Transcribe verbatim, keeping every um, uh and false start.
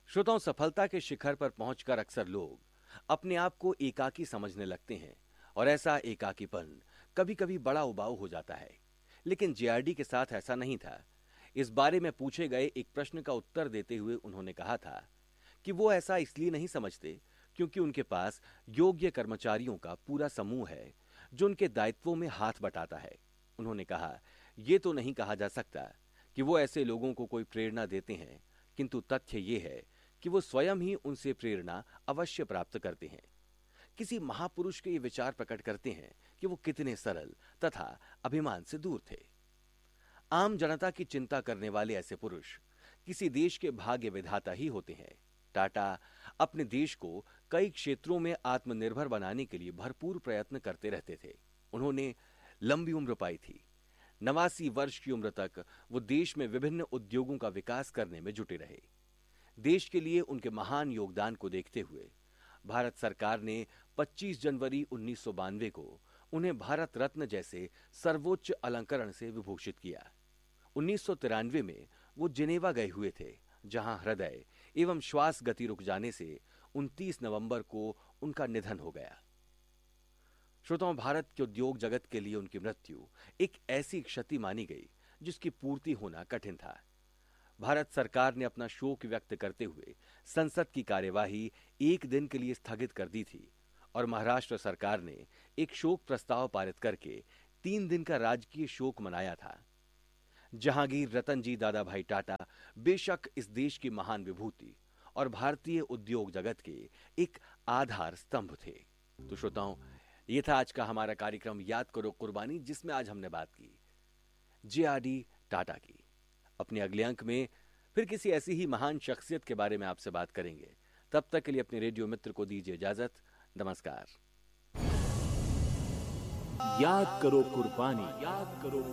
श्रोताओं, सफलता के शिखर पर पहुंचकर अक्सर लोग अपने आप को एकाकी समझने लगते हैं और ऐसा एकाकीपन कभी कभी बड़ा उबाऊ हो जाता है। लेकिन जेआरडी के साथ ऐसा नहीं था। इस बारे में पूछे गए एक प्रश्न का उत्तर देते हुए उन्होंने कहा था कि वो ऐसा इसलिए नहीं समझते क्योंकि उनके पास योग्य कर्मचारियों का पूरा समूह है जो उनके दायित्वों में हाथ बटाता है। उन्होंने कहा, यह तो नहीं कहा जा सकता कि वो ऐसे लोगों को कोई प्रेरणा देते हैं, किंतु तथ्य ये है कि वो स्वयं ही उनसे प्रेरणा अवश्य प्राप्त करते हैं। किसी महापुरुष के ये विचार प्रकट करते हैं कि वो कितने सरल तथा अभिमान से दूर थे। आम जनता की चिंता करने वाले ऐसे पुरुष किसी देश के भाग्य विधाता ही होते हैं। टाटा अपने देश को कई क्षेत्रों में आत्मनिर्भर बनाने के लिए भरपूर प्रयत्न करते रहते थे। उन्होंने लंबी उम्र पाई थी। नवासी वर्ष की उम्र तक वो देश में विभिन्न उद्योगों का विकास करने में जुटे रहे। देश के लिए उनके महान योगदान को देखते हुए भारत सरकार ने पच्चीस जनवरी उन्नीस सौ बानवे को उन्हें भारत रत्न जैसे सर्वोच्च अलंकरण से विभूषित किया। उन्नीस सौ तिरानवे में वो जिनेवा गए हुए थे, जहां हृदय एवं श्वास गति रुक जाने से उनतीस नवंबर को उनका निधन हो गया। श्रोताओं, भारत के उद्योग जगत के लिए उनकी मृत्यु एक ऐसी क्षति मानी गई जिसकी पूर्ति होना कठिन था। भारत सरकार ने अपना शोक व्यक्त करते हुए संसद की कार्यवाही एक दिन के लिए स्थगित कर दी थी और महाराष्ट्र सरकार ने एक शोक प्रस्ताव पारित करके तीन दिन का राजकीय शोक मनाया था। जहांगीर रतन जी दादा भाई टाटा बेशक इस देश की महान विभूति और भारतीय उद्योग जगत के एक आधार स्तंभ थे। तो श्रोताओं, ये था आज का हमारा कार्यक्रम याद करो कुर्बानी, जिसमें आज हमने बात की जेआरडी टाटा की। अपने अगले अंक में फिर किसी ऐसी ही महान शख्सियत के बारे में आपसे बात करेंगे। तब तक के लिए अपने रेडियो मित्र को दीजिए इजाजत। नमस्कार। याद करो कुर्बानी, याद करो